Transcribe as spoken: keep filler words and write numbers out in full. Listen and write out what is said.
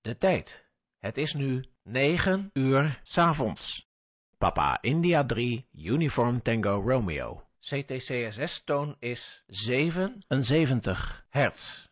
de tijd. Het is nu negen uur 's avonds. Papa India drie Uniform Tango Romeo. C T C S S-toon is zevenenzeventig hertz.